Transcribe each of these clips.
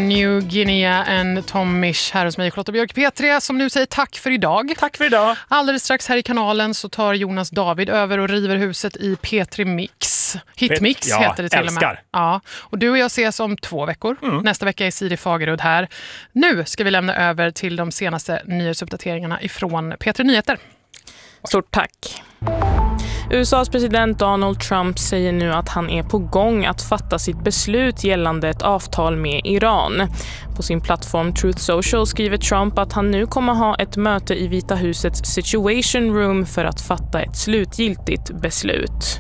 New Guinea and Tom Misch här hos mig, Charlotta Björk P3, som nu säger tack för idag. Tack för idag. Alldeles strax här i kanalen så tar Jonas David över och river huset i P3 Mix. Hitmix heter det till älskar. och med. Ja, och du och jag ses om 2 veckor. Nästa vecka är Siri Fagerud här. Nu ska vi lämna över till de senaste nyhetsuppdateringarna ifrån P3 Nyheter. Stort tack. USAs president Donald Trump säger nu att han är på gång att fatta sitt beslut gällande ett avtal med Iran. På sin plattform Truth Social skriver Trump att han nu kommer ha ett möte i Vita husets Situation Room för att fatta ett slutgiltigt beslut.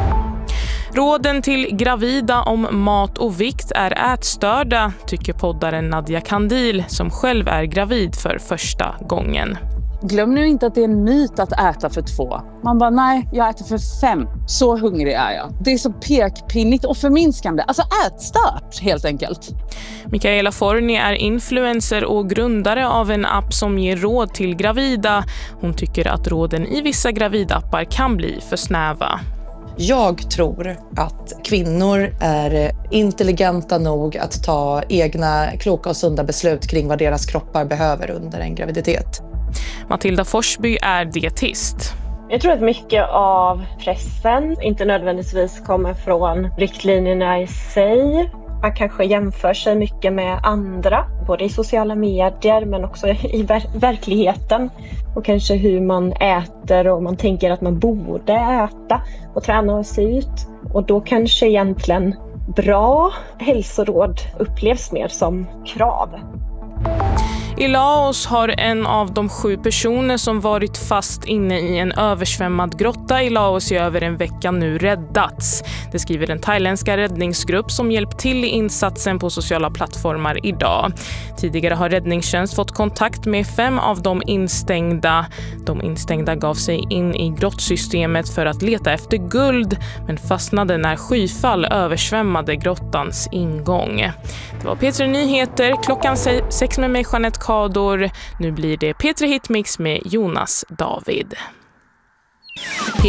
Råden till gravida om mat och vikt är ätstörda, tycker poddaren Nadia Kandil som själv är gravid för första gången. Glöm nu inte att det är en myt att äta för 2. Man bara, nej, jag äter för 5. Så hungrig är jag. Det är så pekpinnigt och förminskande. Alltså ätstört, helt enkelt. Michaela Forni är influencer och grundare av en app som ger råd till gravida. Hon tycker att råden i vissa gravidappar kan bli för snäva. Jag tror att kvinnor är intelligenta nog att ta egna kloka och sunda beslut kring vad deras kroppar behöver under en graviditet. Matilda Forsby är dietist. Jag tror att mycket av pressen inte nödvändigtvis kommer från riktlinjerna i sig. Man kanske jämför sig mycket med andra, både i sociala medier men också i verkligheten. Och kanske hur man äter och man tänker att man borde äta och träna och se ut. Och då kanske egentligen bra hälsoråd upplevs mer som krav. I Laos har en av de 7 personer som varit fast inne i en översvämmad grotta i Laos i över en vecka nu räddats. Det skriver den thailändska räddningsgrupp som hjälpt till i insatsen på sociala plattformar idag. Tidigare har räddningstjänst fått kontakt med 5 av de instängda. De instängda gav sig in i grottsystemet för att leta efter guld men fastnade när skyfall översvämmade grottans ingång. Det var P3 Nyheter, klockan 6 med mig Jeanette Kador. Nu blir det P3 Hitmix med Jonas David.